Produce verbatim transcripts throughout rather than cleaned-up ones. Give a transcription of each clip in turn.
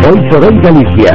Hoy por Hoy Galicia.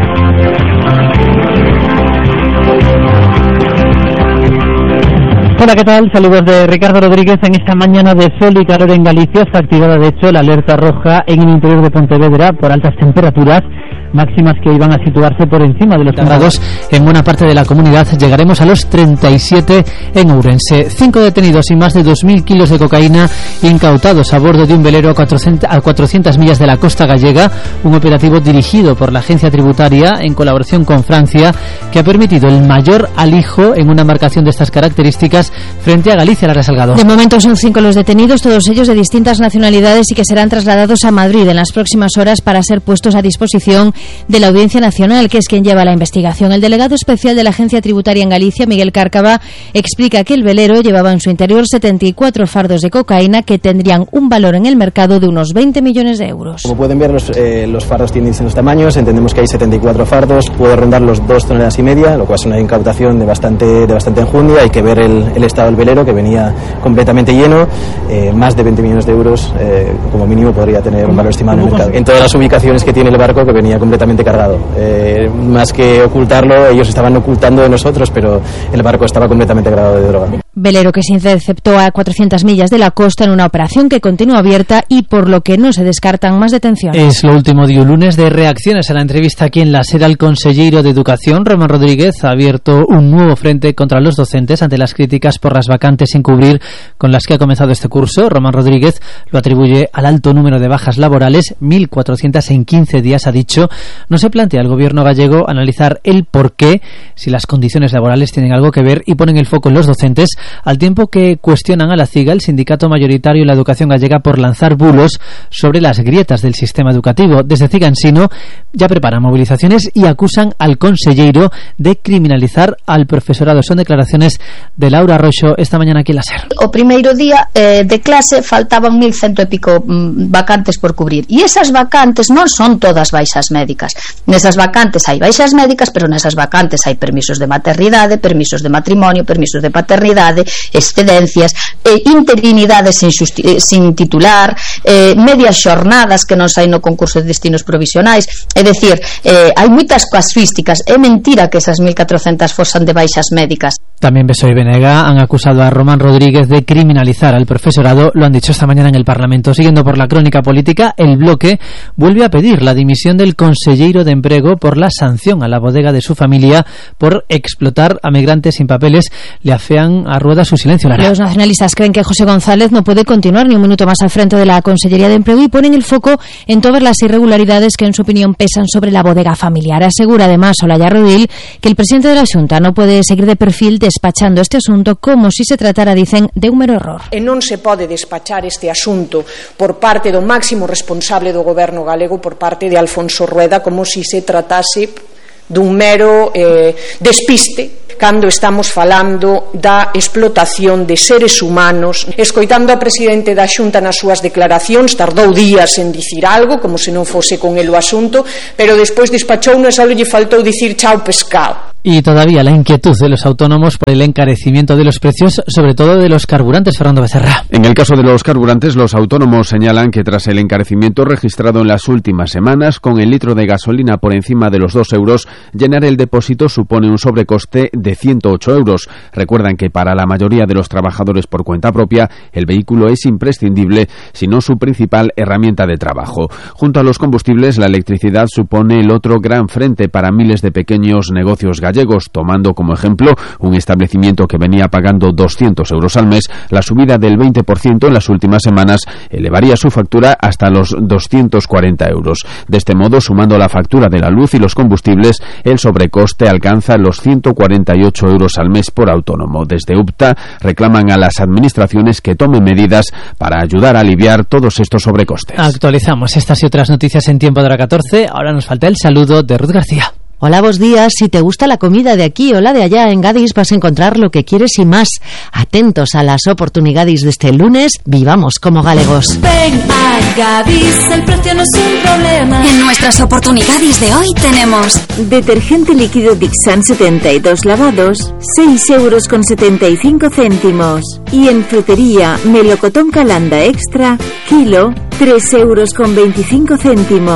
Hola, ¿qué tal? Saludos de Ricardo Rodríguez. En esta mañana de sol y calor en Galicia está activada de hecho la alerta roja en el interior de Pontevedra por altas temperaturas máximas que iban a situarse por encima de los grados en buena parte de la comunidad. Llegaremos a los treinta y siete en Ourense. Cinco detenidos y más de dos mil kilos de cocaína incautados a bordo de un velero a cuatrocientas millas de la costa gallega, un operativo dirigido por la agencia tributaria en colaboración con Francia que ha permitido el mayor alijo en una embarcación de estas características frente a Galicia. Lara Salgado. De momento son cinco los detenidos, todos ellos de distintas nacionalidades y que serán trasladados a Madrid en las próximas horas para ser puestos a disposición de la Audiencia Nacional, que es quien lleva la investigación. El delegado especial de la Agencia Tributaria en Galicia, Miguel Cárcava, explica que el velero llevaba en su interior setenta y cuatro fardos de cocaína que tendrían un valor en el mercado de unos veinte millones de euros. Como pueden ver, los, eh, los fardos tienen distintos tamaños. Entendemos que hay setenta y cuatro fardos, puede rondar los dos toneladas y media, lo cual es una incautación de bastante, de bastante enjundia. Hay que ver el, el estado del velero, que venía completamente lleno. Eh, más de veinte millones de euros, eh, como mínimo, podría tener un valor estimado en el mercado. En todas las ubicaciones que tiene el barco, que venía completamente cargado. Eh, más que ocultarlo, ellos estaban ocultando de nosotros, pero el barco estaba completamente cargado de droga. Velero que se interceptó a cuatrocientas millas de la costa en una operación que continúa abierta y por lo que no se descartan más detenciones. Es lo último de un lunes de reacciones a la entrevista aquí en la sede al consejero de Educación. Román Rodríguez ha abierto un nuevo frente contra los docentes ante las críticas por las vacantes sin cubrir con las que ha comenzado este curso. Román Rodríguez lo atribuye al alto número de bajas laborales, mil cuatrocientas en quince días, ha dicho. No se plantea el gobierno gallego analizar el porqué, si las condiciones laborales tienen algo que ver, y ponen el foco en los docentes, al tiempo que cuestionan a la CIGA, el sindicato mayoritario en la educación gallega, por lanzar bulos sobre las grietas del sistema educativo. Desde CIGA Ensino ya preparan movilizaciones y acusan al conselleiro de criminalizar al profesorado. Son declaraciones de Laura Roxo esta mañana aquí en la SER. O primeiro día eh, de clase faltaban mil cento e pico mm, vacantes por cubrir, e esas vacantes non son todas baixas médicas. Nesas vacantes hai baixas médicas, pero nesas vacantes hai permisos de maternidade, permisos de matrimonio, permisos de paternidade, excedencias, eh, interinidades sin, justi- sin titular, eh, medias xornadas que non saen no concurso de destinos provisionais. É dicir, eh, hai moitas casuísticas. É mentira que esas mil catrocentas fosan de baixas médicas. También Besoy y Venega han acusado a Román Rodríguez de criminalizar al profesorado. Lo han dicho esta mañana en el Parlamento. Siguiendo por la crónica política, el Bloque vuelve a pedir la dimisión del conselleiro de Emprego por la sanción a la bodega de su familia por explotar a migrantes sin papeles. Le afean a rueda su silencio. Lara. Los nacionalistas creen que José González no puede continuar ni un minuto más al frente de la Consellería de Empleo y ponen el foco en todas las irregularidades que en su opinión pesan sobre la bodega familiar. Asegura además Olaya Rodil que el presidente de la Xunta no puede seguir de perfil despachando este asunto como si se tratara, dicen, de un mero error. E non se pode despachar este asunto por parte do máximo responsable do goberno galego, por parte de Alfonso Rueda, como si se tratase dun mero eh, despiste, cando estamos falando da explotación de seres humanos. Escoitando a presidente da Xunta nas súas declaracións, tardou días en dicir algo, como se non fose con el o asunto, pero despois despachou e só lle faltou dicir chao pescado. Y todavía la inquietud de los autónomos por el encarecimiento de los precios, sobre todo de los carburantes. Fernando Becerra. En el caso de los carburantes, los autónomos señalan que tras el encarecimiento registrado en las últimas semanas, con el litro de gasolina por encima de los dos euros, llenar el depósito supone un sobrecoste de ciento ocho euros. Recuerdan que para la mayoría de los trabajadores por cuenta propia, el vehículo es imprescindible, si no su principal herramienta de trabajo. Junto a los combustibles, la electricidad supone el otro gran frente para miles de pequeños negocios gallegos. Tomando como ejemplo un establecimiento que venía pagando doscientos euros al mes, la subida del veinte por ciento en las últimas semanas elevaría su factura hasta los doscientos cuarenta euros. De este modo, sumando la factura de la luz y los combustibles, el sobrecoste alcanza los ciento cuarenta y ocho euros al mes por autónomo. Desde U P T A reclaman a las administraciones que tomen medidas para ayudar a aliviar todos estos sobrecostes. Actualizamos estas y otras noticias en Tiempo de la catorce. Ahora nos falta el saludo de Ruth García. Hola, buenos días. Si te gusta la comida de aquí o la de allá en Gadis, vas a encontrar lo que quieres y más. Atentos a las oportunidades de este lunes. Vivamos como galegos. Ven a Gadis, el precio no es un problema. En nuestras oportunidades de hoy tenemos detergente líquido Dixan setenta y dos lavados, seis euros con setenta y cinco céntimos. Y en frutería, melocotón Calanda Extra, kilo, tres euros con veinticinco céntimos.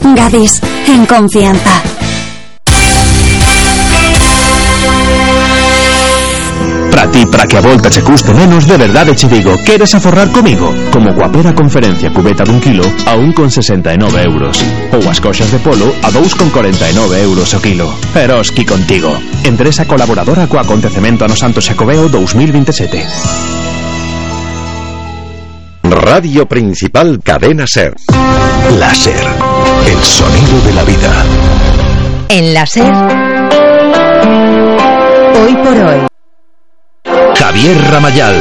Gadis, en confianza. Para ti, para que a volta che custe menos, de verdade che digo, queres aforrar comigo? Como coa pera conferencia cubeta dun kilo a un con sesenta e nove euros. Ou as coxas de polo a dous con corenta e nove euros o kilo. Eroski contigo. Empresa colaboradora co acontecemento ano Santo Xacobeo dos mil veintisiete. Radio Principal Cadena Ser. La Ser. El sonido de la vida. En la Ser. Hoy por hoy. Javier Ramayal.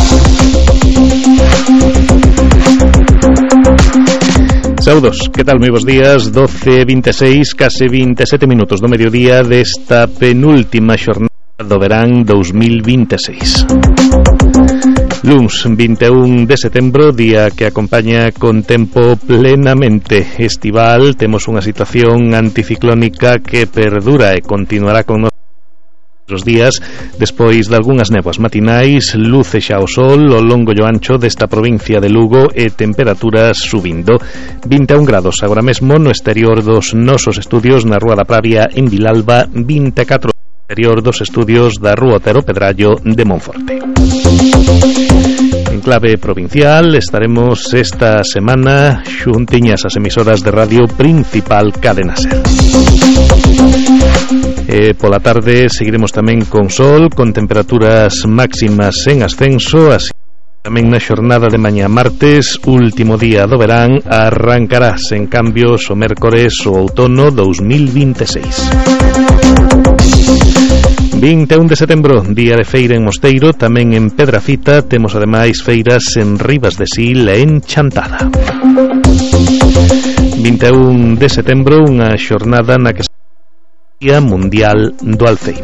Saudos, que tal? Moi bons días. Doce e veintiséis, case veintisiete minutos do mediodía desta penúltima xornada do verán dos mil veintiséis. Luns vinte e un de setembro, día que acompaña con tempo plenamente estival. Temos unha situación anticiclónica que perdura e continuará con nosotros os días despois de algunhas néboas matinais. Luce xa o sol ao longo e o ancho desta provincia de Lugo e temperaturas subindo. vinte e un grados agora mesmo no exterior dos nosos estudios na Rúa da Pravia en Vilalba, vinte e catro no exterior dos estudios da Rúa Otero Pedrallo de Monforte. En clave provincial estaremos esta semana xuntiñas as emisoras de radio Principal Cadena Ser. E pola tarde seguiremos tamén con sol, con temperaturas máximas en ascenso, así tamén na xornada de mañá martes, último día do verán, arrancará sen cambios o mércores o outono dos mil veintiséis. vinte e un de setembro, día de feira en Mosteiro, tamén en Pedrafita. Temos ademais feiras en Rivas de Sil e en Chantada. vinte e un de setembro, unha xornada na que Día Mundial do Alzheimer.